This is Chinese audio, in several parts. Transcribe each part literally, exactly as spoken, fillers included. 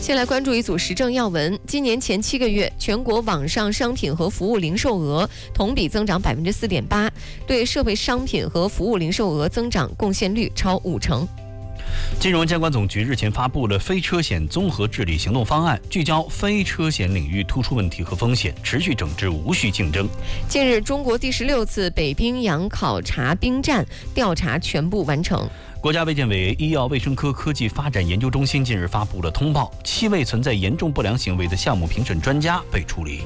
先来关注一组时政要闻。今年前七个月，全国网上商品和服务零售额同比增长百分之四点八，对社会商品和服务零售额增长贡献率超五成。 金融监管总局日前发布了非车险综合治理行动方案，聚焦非车险领域突出问题和风险，持续整治无序竞争。 近日，中国第十六次北冰洋考察兵站调查全部完成。 国家卫健委医药卫生科科技发展研究中心近日发布了通报，七位存在严重不良行为的项目评审专家被处理。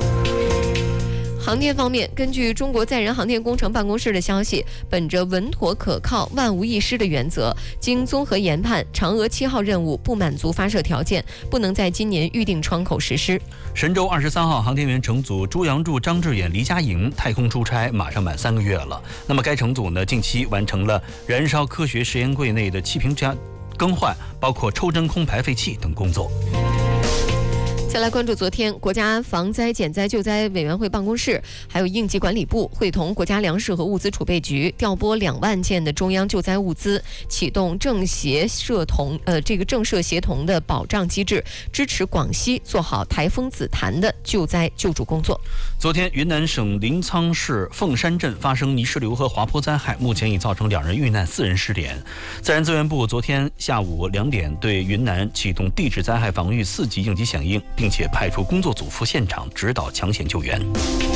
航天方面，根据中国载人航天工程办公室的消息，本着稳妥可靠、万无一失的原则，经综合研判，嫦娥七号任务不满足发射条件，不能在今年预定窗口实施。 神舟二十三号航天员乘组朱杨柱、张志远、黎佳莹太空出差马上满三个月了。那么该乘组呢，近期完成了燃烧科学实验柜内的气瓶加更换，包括抽真空排废气等工作。 再来关注昨天，国家防灾减灾救灾委员会办公室还有应急管理部会同国家粮食和物资储备局调拨两万件的中央救灾物资，启动政协社同呃这个政社协同的保障机制，支持广西做好台风紫檀的救灾救助工作。 昨天，云南省临沧市凤山镇发生泥石流和滑坡灾害，目前已造成两人遇难，四人失联。自然资源部昨天下午两点对云南启动地质灾害防御四级应急响应，并且派出工作组赴现场指导抢险救援。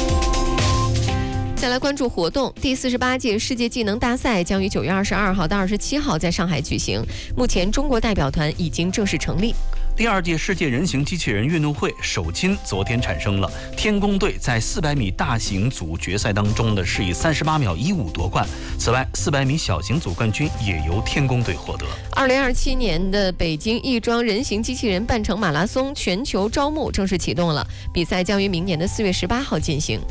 再来关注活动，第四十八届世界技能大赛将于九月二十二号到二十七号在上海举行。目前，中国代表团已经正式成立。 第二届世界人形机器人运动会首金昨天产生了，天宫队在四百米大型组决赛当中呢，是以三十八秒一五夺冠。此外，四百米小型组冠军也由天宫队获得。 二零二七年的北京亦庄人形机器人半程马拉松全球招募正式启动了，比赛将于明年的四月十八号进行。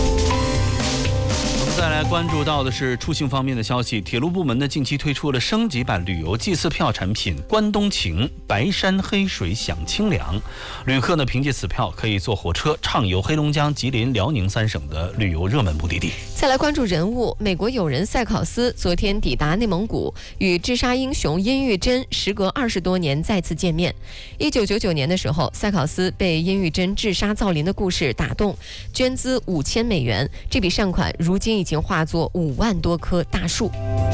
再来关注到的是出行方面的消息，铁路部门呢近期推出了升级版旅游祭祀票产品关东情，白山黑水享清凉。旅客呢凭借此票可以坐火车畅游黑龙江、吉林、辽宁三省的旅游热门目的地。 再来关注人物，美国友人塞考斯昨天抵达内蒙古，与治沙英雄殷玉珍时隔二十多年再次见面。一九九九年的时候，塞考斯被殷玉珍治沙造林的故事打动，捐资五千美元，这笔善款如今已经化作五万多棵大树。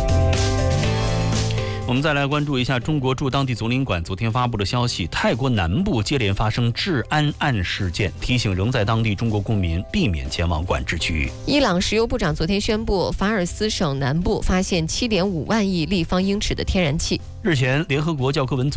我们再来关注一下中国驻当地总领馆昨天发布的消息，泰国南部接连发生治安案事件，提醒仍在当地中国公民避免前往管制区域。 伊朗石油部长昨天宣布，法尔斯省南部发现 七点五万亿立方英尺的天然气。 日前，联合国教科文组